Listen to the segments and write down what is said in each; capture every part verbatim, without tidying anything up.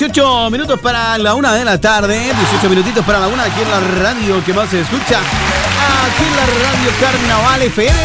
dieciocho minutos para la una de la tarde, dieciocho minutitos para la una aquí en la radio que más se escucha, aquí en la radio Carnaval F M.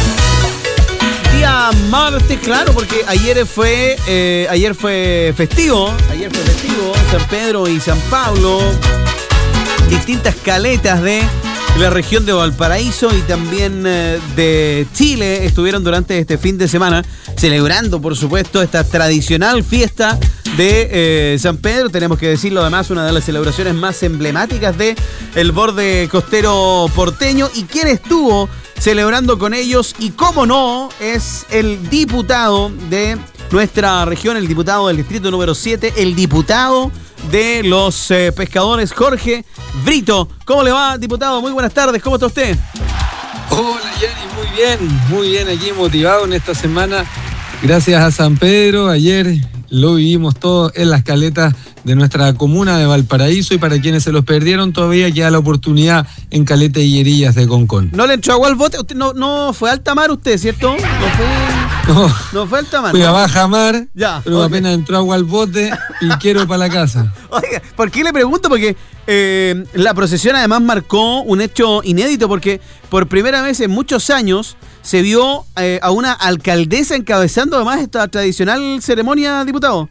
Día martes, claro, porque ayer fue, eh, ayer fue festivo, ayer fue festivo, San Pedro y San Pablo, distintas caletas de la región de Valparaíso y también eh, de Chile estuvieron durante este fin de semana celebrando, por supuesto, esta tradicional fiesta de eh, San Pedro. Tenemos que decirlo, además, una de las celebraciones más emblemáticas de el borde costero porteño. Y quien estuvo celebrando con ellos, y cómo no, es el diputado de nuestra región, el diputado del distrito número siete, el diputado de los eh, pescadores, Jorge Brito. ¿Cómo le va, diputado? Muy buenas tardes, ¿cómo está usted? Hola, Jenny, muy bien, muy bien, aquí motivado en esta semana. Gracias a San Pedro, ayer lo vivimos todo en las caletas de nuestra comuna de Valparaíso, y para quienes se los perdieron todavía queda la oportunidad en Caleta Higuerillas de Concón. ¿No le entró agua al bote? Usted no, no fue a alta mar usted, ¿cierto? No fue, no, no fue a alta mar. Fui a baja mar, ya, pero okay. Apenas entró agua al bote y quiero para la casa. Oiga, ¿por qué le pregunto? Porque eh, la procesión además marcó un hecho inédito, porque por primera vez en muchos años se vio eh, a una alcaldesa encabezando además esta tradicional ceremonia, diputado.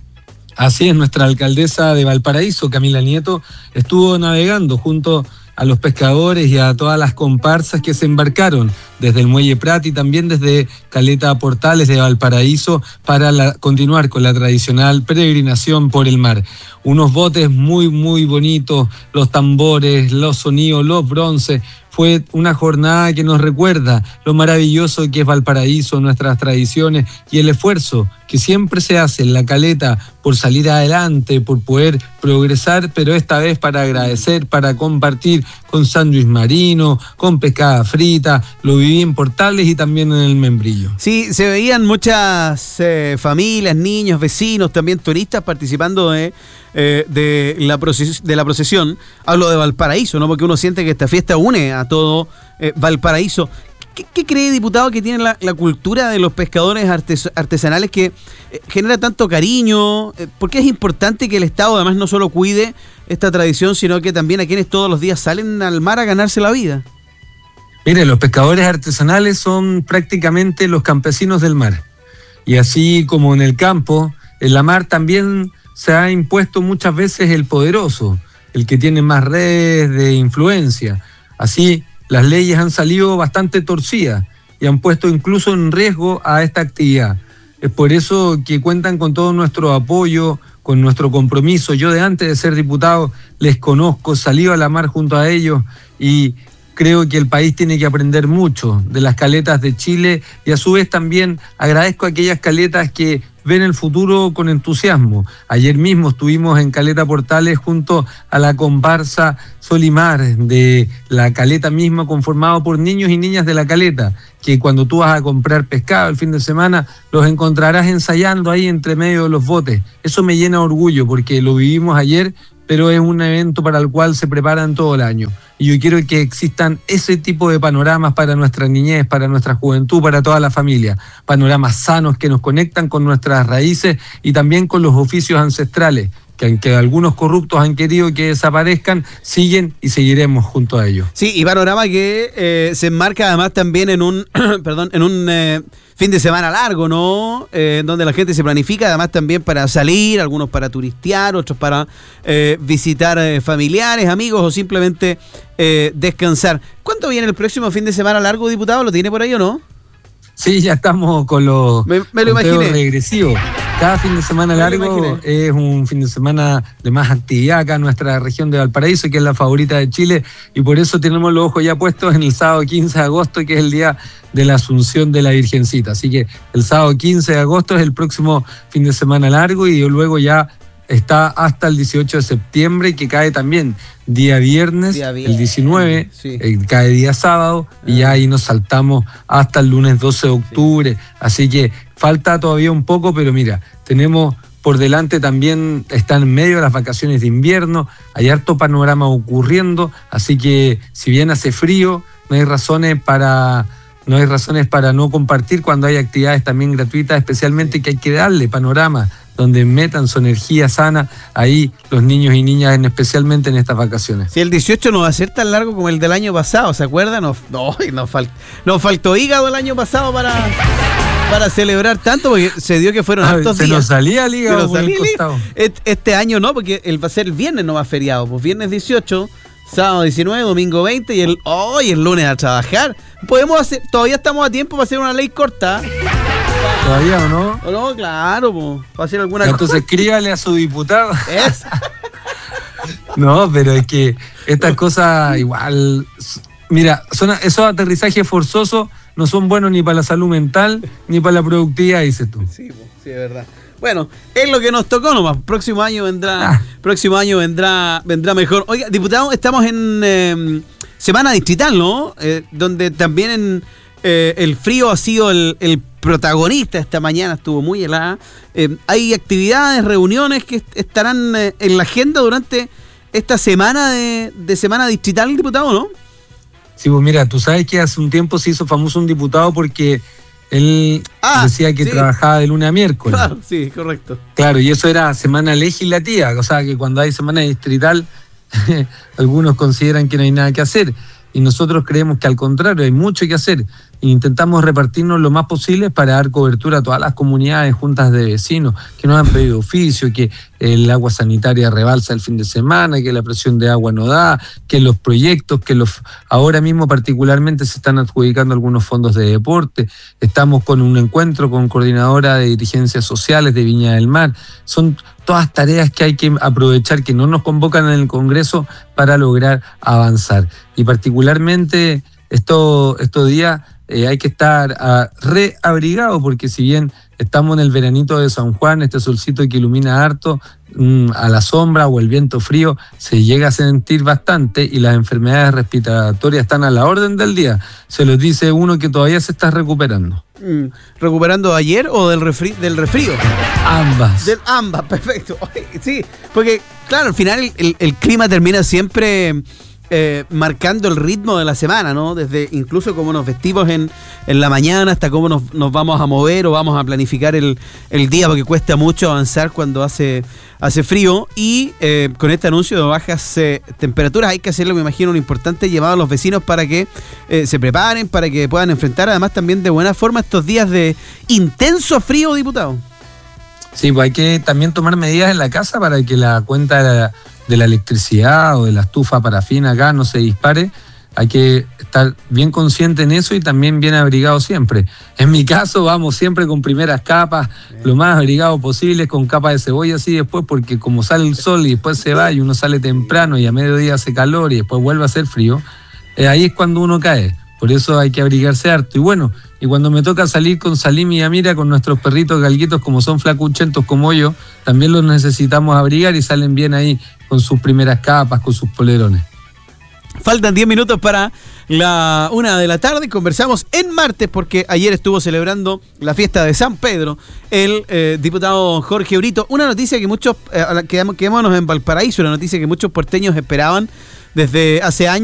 Así es, nuestra alcaldesa de Valparaíso, Camila Nieto, estuvo navegando junto a los pescadores y a todas las comparsas que se embarcaron desde el Muelle Prat y también desde Caleta Portales de Valparaíso para la, continuar con la tradicional peregrinación por el mar. Unos botes muy, muy bonitos, los tambores, los sonidos, los bronces. Fue una jornada que nos recuerda lo maravilloso que es Valparaíso, nuestras tradiciones y el esfuerzo que siempre se hace en la caleta por salir adelante, por poder progresar, pero esta vez para agradecer, para compartir con sándwich marino, con pescada frita. Lo viví en Portales y también en el Membrillo. Sí, se veían muchas eh, familias, niños, vecinos, también turistas participando de, eh, de, la proces- de la procesión. Hablo de Valparaíso, ¿no? Porque uno siente que esta fiesta une a todo eh, Valparaíso. ¿Qué, ¿Qué cree, diputado, que tiene la, la cultura de los pescadores artes, artesanales que eh, genera tanto cariño? Eh, ¿Por qué es importante que el Estado además no solo cuide esta tradición, sino que también a quienes todos los días salen al mar a ganarse la vida? Mire, los pescadores artesanales son prácticamente los campesinos del mar. Y así como en el campo, en la mar también se ha impuesto muchas veces el poderoso, el que tiene más redes de influencia. Así, las leyes han salido bastante torcidas y han puesto incluso en riesgo a esta actividad. Es por eso que cuentan con todo nuestro apoyo, con nuestro compromiso. Yo de antes de ser diputado les conozco, salí a la mar junto a ellos y creo que el país tiene que aprender mucho de las caletas de Chile, y a su vez también agradezco a aquellas caletas que ven el futuro con entusiasmo. Ayer mismo estuvimos en Caleta Portales junto a la comparsa Solimar de la caleta misma, conformado por niños y niñas de la caleta, que cuando tú vas a comprar pescado el fin de semana los encontrarás ensayando ahí entre medio de los botes. Eso me llena de orgullo porque lo vivimos ayer, pero es un evento para el cual se preparan todo el año. Y yo quiero que existan ese tipo de panoramas para nuestra niñez, para nuestra juventud, para toda la familia. Panoramas sanos que nos conectan con nuestras raíces y también con los oficios ancestrales, que aunque algunos corruptos han querido que desaparezcan, siguen y seguiremos junto a ellos. Sí, y panorama que eh, se enmarca además también en un, perdón, en un eh, fin de semana largo, ¿no? Eh, donde la gente se planifica además también para salir, algunos para turistear, otros para eh, visitar eh, familiares, amigos o simplemente eh, descansar. ¿Cuándo viene el próximo fin de semana largo, diputado? ¿Lo tiene por ahí o no? Sí, ya estamos con los me, me lo imaginé. regresivos. Cada fin de semana largo es un fin de semana de más actividad acá en nuestra región de Valparaíso, que es la favorita de Chile, y por eso tenemos los ojos ya puestos en el sábado quince de agosto, que es el día de la Asunción de la Virgencita. Así que el sábado quince de agosto es el próximo fin de semana largo, y luego ya está hasta el dieciocho de septiembre, que cae también día viernes, día viernes el diecinueve, sí. eh, cae día sábado, ah. y ya ahí nos saltamos hasta el lunes doce de octubre. Sí. Así que falta todavía un poco, pero mira, tenemos por delante también, están en medio de las vacaciones de invierno, hay harto panorama ocurriendo, así que si bien hace frío, no hay razones para no hay razones para no compartir cuando hay actividades también gratuitas, especialmente que hay que darle panorama, donde metan su energía sana ahí los niños y niñas, en, especialmente en estas vacaciones. Si el dieciocho no va a ser tan largo como el del año pasado, ¿se acuerdan? Nos, no, nos, fal, nos faltó hígado el año pasado para, para celebrar tanto, porque se dio que fueron hartos días. Se nos salía el hígado por el costado. Este año no, porque el, va a ser el viernes, no va feriado, pues viernes dieciocho, sábado diecinueve, domingo veinte y el hoy oh, el lunes a trabajar. Podemos hacer, todavía estamos a tiempo para hacer una ley corta. ¿Todavía o no? ¿O no? Claro, pues, para hacer alguna Entonces, cosa. Entonces escríbale a su diputado. Es. No, pero es que estas cosas igual, mira, son esos aterrizajes forzosos no son buenos ni para la salud mental ni para la productividad, dices tú. Sí, sí, es verdad. Bueno, es lo que nos tocó nomás. Próximo año vendrá, ah. próximo año vendrá, vendrá mejor. Oiga, diputado, estamos en eh, semana distrital, ¿no? Eh, donde también en, eh, el frío ha sido el, el protagonista. Esta mañana estuvo muy helada. Eh, hay actividades, reuniones que estarán eh, en la agenda durante esta semana de, de semana distrital, diputado, ¿no? Sí, pues mira, tú sabes que hace un tiempo se hizo famoso un diputado porque él ah, decía que sí. trabajaba de lunes a miércoles. Claro, sí, correcto. Claro, y eso era semana legislativa, o sea que cuando hay semana distrital algunos consideran que no hay nada que hacer. Y nosotros creemos que al contrario, hay mucho que hacer. E intentamos repartirnos lo más posible para dar cobertura a todas las comunidades, juntas de vecinos, que nos han pedido oficio, que el agua sanitaria rebalsa el fin de semana, que la presión de agua no da, que los proyectos, que los ahora mismo particularmente se están adjudicando algunos fondos de deporte. Estamos con un encuentro con coordinadora de dirigencias sociales de Viña del Mar. Son todas tareas que hay que aprovechar, que no nos convocan en el Congreso para lograr avanzar. Y particularmente esto, estos días eh, hay que estar uh, reabrigado, porque si bien estamos en el veranito de San Juan, este solcito que ilumina harto, mmm, a la sombra o el viento frío se llega a sentir bastante y las enfermedades respiratorias están a la orden del día. Se los dice uno que todavía se está recuperando. Mm, ¿Recuperando ayer o del, refri- del resfrío? Ambas. Del, ambas, perfecto. Sí, porque claro, al final el, el, el clima termina siempre eh, marcando el ritmo de la semana, ¿no? Desde incluso cómo nos vestimos en, en la mañana hasta cómo nos, nos vamos a mover o vamos a planificar el, el día, porque cuesta mucho avanzar cuando hace, hace frío. Y eh, con este anuncio de bajas eh, temperaturas hay que hacerle, me imagino, un importante llamado a los vecinos para que eh, se preparen, para que puedan enfrentar además también de buena forma estos días de intenso frío, diputado. Sí, pues hay que también tomar medidas en la casa para que la cuenta de la, de la electricidad o de la estufa parafina acá no se dispare. Hay que estar bien consciente en eso y también bien abrigado siempre. En mi caso vamos siempre con primeras capas, bien, lo más abrigado posible, con capa de cebolla así después, porque como sale el sol y después se va y uno sale temprano y a mediodía hace calor y después vuelve a hacer frío, eh, ahí es cuando uno cae. Por eso hay que abrigarse harto. Y bueno, y cuando me toca salir con Salim y Amira, con nuestros perritos galguitos, como son flacuchentos como yo, también los necesitamos abrigar y salen bien ahí con sus primeras capas, con sus polerones. Faltan diez minutos para la una de la tarde. Conversamos en martes porque ayer estuvo celebrando la fiesta de San Pedro el eh, diputado Jorge Brito. Una noticia que muchos, eh, quedémonos en Valparaíso, una noticia que muchos porteños esperaban desde hace años.